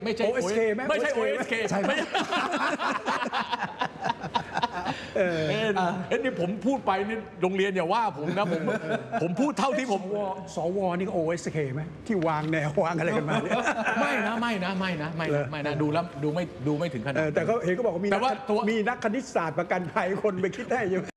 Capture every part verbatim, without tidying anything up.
ไม่ใช่โอ เอส เค ไหมไม่ใช่ โอ เอส เคใช่ไหมเออเอ็นี่ผมพูดไปนี่โรงเรียนอย่าว่าผมนะผมผมพูดเท่าที่ผมสวนี่ก็ โอ เอส เค ไหมที่วางแนววางอะไรกันมาเนี่ยไม่นะไม่นะไม่นะไม่นะไม่นะดูแล้วดูไม่ดูไม่ถึงขนาดเออแต่เขาเห็นเขาบอกว่ามีแต่ว่านักตัวมีนักคณิตศาสตร์ประกันภัยคนไปคิดได้ยัง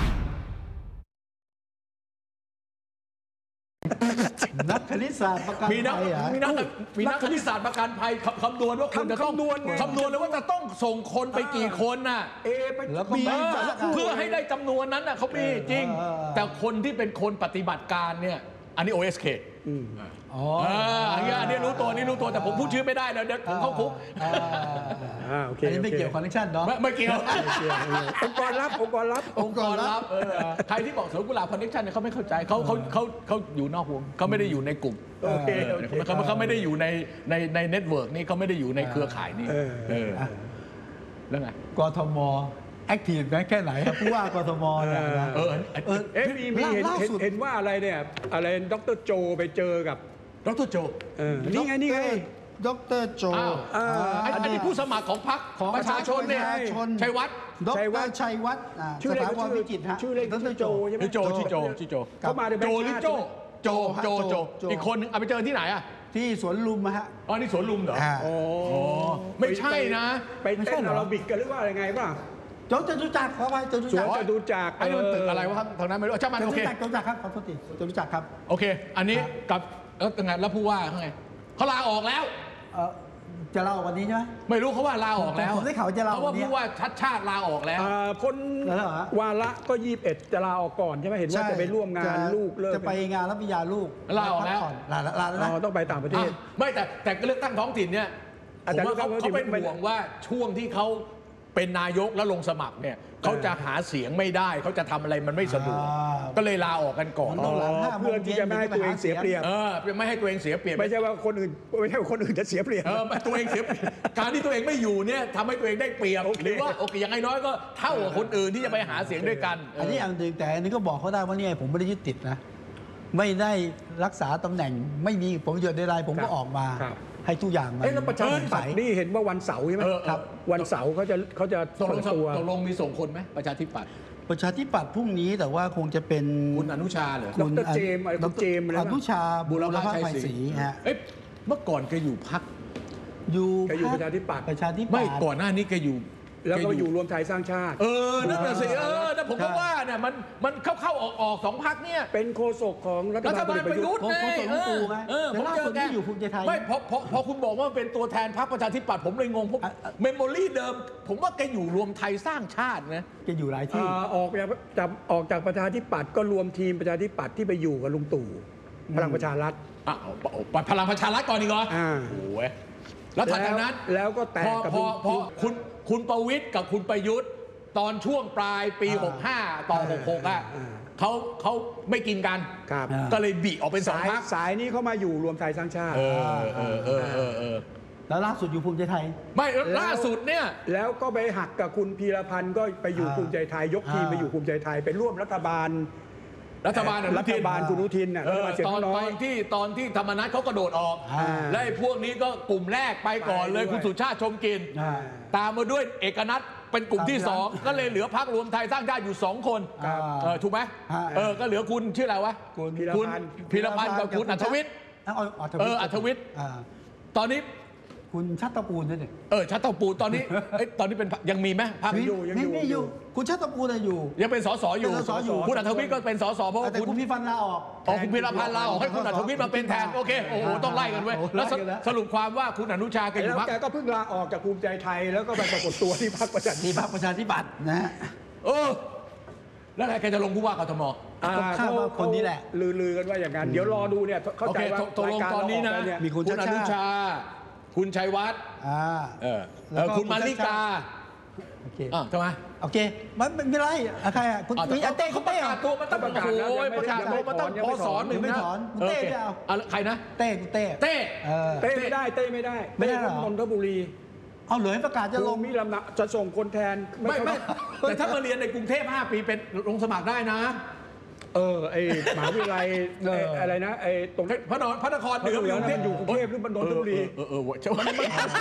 นักคณิตศาสตร์ประกันมีนักภัยเหรอมีนักมีนักคณิตศาสตร์ประกันภัยคำนวณว่าคุณจะต้องคำนวณไงคำนวณเลยว่าจะต้องส่งคนไปกี่คนน่ะเอไปแล้วก็บีเออจัดคู่เพื่อให้ได้จำนวนนั้นน่ะเขามีจริงเออแต่คนที่เป็นคนปฏิบัติการเนี่ยอันนี้ โอ เอส เคอ๋ออ่าอันนี้อันนี้รู้ตัวนี่รู้ตัวแต่ผมพูดชื่อไม่ได้นะเดี๋ยวผมเข้าคุกอ่าอ่าโอเคอันนี้ไม่เกี่ยวคอนเนคชั่นเนาะไม่ไม่เกี่ยวเกี่ยวองค์กรลับองค์กรลับองค์กรลับเออใครที่บอกสวนกุหลาบคอนเนคชั่นเนี่ยเขาไม่เข้าใจเขาเขาเขาเขาอยู่นอกวงเขาไม่ได้อยู่ในกลุ่มโอเคโอเคเขาเขาไม่ได้อยู่ในในในเน็ตเวิร์กนี่เขาไม่ได้อยู่ในเครือข่ายนี่เออเออแล้วไงกทมแอคทีฟแค่ไหนครับผู้ว่ากทมเนี่ยนะเออเออเอ๊ะมีมีเห็นล่าเห็นสุดเห็นว่าอะไรเนี่ยอะไรดรโจไปเจอกับดรโจเออนี่ไงนี่ไงดรโจอ้าวอ่าอันอันนี้ผู้สมัครของพรรคของประชาชนเนี่ยประชาชนชัยวัฒน์ดชัยวัรฒน์ชัยวัฒน์อ่าชื่อสเล่นถาพรวิจิตรฮะชื่อเล่นดรโจใช่ไหมชื่อโจชื่อโจชื่อโจเข้ามาในแบโจงค์หรือชาติโจโจโจโจโจอีกคนนึงเอาไปเจอที่ไหนอ่ะที่สวนลุมอะฮะอ๋อนี่สวนลุมเหรออ่าอ๋อไม่ใช่นะไปไม่ใช่เต้นเหรออาราบิกกันหรือว่าอะไรไงป่ะโจจะรู้จักเขาไปจะรู้สวจันกจะดูจากไอ้นี่มันตึกอะไรวะครับทางนั้นไม่รู้ช่างมันจะโอรู้เคจักจะรู้จักครับขอโทษทีจะรู้จักครับโอเค อันนี้ครับกับแล้วยังไงแล้วผู้ว่าเขาไงเขาลาออกแล้วเอ่อจะเล่าวันนี้ใช่ไหมไม่รู้เขาว่าลาออกแล้วผมได้ข่าวจะลาเพราะว่าวันนี้ผู้ว่าชัดชาติลาออกแล้วอ่าพ้นแล้วเหรอฮะวาระก็ยี่สิบเอ็ดจะลาออกก่อนใช่ไหมเห็นว่าจะไปร่วมงานจะลูกเลิกจะไปงานรับปริญญาลูกลาออกแล้วพัผ่นลาลาลาแล้วอ๋นะอต้องไปต่างประเทศอ่ะไม่แต่แต่เลือกตั้งท้องถิ่นเนี่ยผอามจารย์ว่าเขาเลือกตั้งท้องถิ่เขานเป็นไม่ห่วงว่าช่วงที่เขาเป็นนายกแล้วลงสมัครเนี่ยเขาจะหาเสียงไม่ได้เขาจะทำอะไรมันไม่สะดวกอ่าก็เลยลาออกกันก่อนมันต้องหลังอ๋อห้าโมงเพื่อที่จะไม่ให้ตัวเองเสียเปรียบเออไม่ให้ตัวเองเสียเปรียบไม่ใช่ว่าคนอื่นไม่ใช่ว่าคนอื่นจะเสียเปรียบเออตัวเองเสียเปรียบการที่ตัวเองไม่อยู่เนี่ยทำให้ตัวเองได้เปรียบโอเคหรือว่าโอเคอย่างน้อยก็เท่ากับคนอื่นที่จะไปหาเสียงด้วยกันอันนี้อันหนึ่งแต่อันนี้ก็บอกเขาได้ว่าเนี่ยผมไม่ได้ยึดติดนะ ไม่ได้รักษาตำแหน่งไม่มีผลประโยชน์ใดๆผมก็ออกมาครับให้ทุกอย่างมันเอ๊ะแล้วประชาธิปัตย์นี่เห็นว่าวันเสาร์ใช่ไหมเออเออครับวันเสาร์เขาจะเขาจะตกลเปิงดตัวตกลงมีส่งคนไหมประชาธิปัตย์ประชาธิปัตย์พรุ่งนี้แต่ว่าคงจะเป็นคุณอนุชาเหรอดรเจมส์อะไรคุณเจมส์อะไรอนะนุชาบุบุรรพพชัยชัยศศรีรีฮะเอ๊ะเมื่อก่อนแกอยู่พักอยู่แกอยู่พประชาธิปัตย์ประชาธิปัไม่ตย์ก่อนหน้านี้แกอยู่แล้วก็แอยู่รวมไทยสร้างชาติเออนั่นน่ะสิเออแต่ผมก็ใช่ว่าเนี่ยมันมันเข้าเข้าออกออกสองพักเนี่ยเป็นโฆษกของรัฐรัฐบาลบาลประยุทธ์ผมไงผมส่งลุงตู่ไงเออแล้ผวมล่าเจอสุดแกที่อยู่ภูมิใจไทยไม่พอพอพอคุณบอกว่าเป็นตัวแทนพรรคประชาธิปัตย์ผมเลยงงผมอ่ะอ่ะเมมโมรี่เดิม ผมว่าแกอยู่รวมไทยสร้างชาตินะจะอยู่หลายที่อ่าออกจากจากออกจากประชาธิปัตย์ก็รวมทีมประชาธิปัตย์ที่ไปอยู่กับลุงตู่พลังประชารัฐอ่ะเอาพลังประชารัฐก่อนดีกว่าอ่าโอ้ยแล้วถัดจากนั้นแล้วก็แตพกอกับพลุอง พอคุณคุณประวิตรกับคุณประยุทธ์ ตอนช่วงปลายปีอ่าหกห้าต่ออ่าหกหกอ่ะอ่าเขาเขาไม่กินกันครับอ่าก็เลยบิออกเป็นสองสายพรรคสายนี้เขามาอยู่รวมไทยสร้างชาติเออเออเออเออเออแล้วล่าสุดอยู่ภูมิใจไทยไม่ล่าสุดเนี่ยแล้วก็ไปหักกับคุณพีรพันธ์ก็ไปอยู่อ่าภูมิใจไทย ยกทีมอ่าไปอยู่ภูมิใจไทยไปร่วมรัฐบาลรัฐบาลอนุรัทิฐนบาลคุณอนุทินน่ะเอรัฐบาลเสียงอตอนน้ตออย นที่ตอนที่ธรรมนัฐเขากระโดดออกอ่าและไอ้พวกนี้ก็กลุ่มแรกไปก่อนเลยไปด้วยคุณสุชาติชมกลิ่นอ่าตามมาด้วยเอกนัทเป็นกลุ่มที่ตามที่สองหลังก็เลยเหลือพรรครวมไทยสร้างชาติอยู่สองคนครับเออถูกไหมฮะเออก็เหลือคุณชื่ออะไรวะคุณพีรคุณพันธ์พีรพันธ์กับคุณอัธวิทย์เอาเอาอัธเอวิทอย์อัธวิทย์อ่าตอนนี้คุณชัตตปูลนั่นเองเออชัตเตอร์ปูตอนนี้เอ้ยตอนนี้เป็นพรรคยังมีไหมพรรคอยู่ยังอยู่ไม่ไม่อยู่ คุณชัตตปูลน่ะอยู่ยังเป็นสสอยู่เป็นสสอยู่คุณอัธวิทย์ก็เป็นสสเพราะว่าแต่คุณคุณพิพันธ์ลาออกอ๋อคุณพีรพันธ์ลาออกให้คุณอัธวิทย์มาเป็นแทนโอเคโอ้โหต้องไล่กันเว้ยโอ้โหแล้วสไล่กันแล้วสรุปความว่าคุณอนุชาแกอยู่แล้วพรรคแกก็เพิ่งลาออกจากภูมิใจไทย แล้วก็ไปปรากฏตัวที่พรรคประชาธิที่ปัพรตรย์คประชาธิปัตย์นะฮะเออแล้วไงแกจะลงผู้ว่ากทมอ่าก็คาดว่าคนนี้แหละลือๆกันว่าอย่างนั้น เดี๋ยวรอดูเนี่ยเข้าโอใจเคว่าตกลงรายการตอนนี้นะเรากไปเยมีคุณคุณอชาตินุชา คุณชัยวัฒน์อ่าเออแล้วเออก็คุณมาริกาโอเคอ่ะทำไมโอเคมันไม่เป็นไรอ่ะใครอ่ะคุณอ่ะแต่มีอาเต้เขาคุณประเต้กาศอ่ะตัวมาตั้งประกาศแล้วโอ้ยยังไม่ประกาศตัวมาตั้งยังพไม่ศถอนหนึ่งยังไม่นะถอนคุณเออเต้โอเคไม่เอาอ่ะใครนะเต้คุณเต้เต้เออเต้ไม่ได้เต้ไม่ได้ไม่ได้เหรอเต้นนทบุรีเอาเหลือให้ประกาศจะจะลลงงมีลำนะจะส่งคนแทนไม่ไม่เข้าแต่ถ้ามาเรียนในกรุงเทพห้าปีเป็นลงสมัครได้นะเออไอ้มหาวิทยาลัยเออไอ้อะไรนะไอ้ตรงพระนครพระนครเหนือเหนืออยู่อยู่กรุงเทพหรือนนทบุรีเออเออเออเออ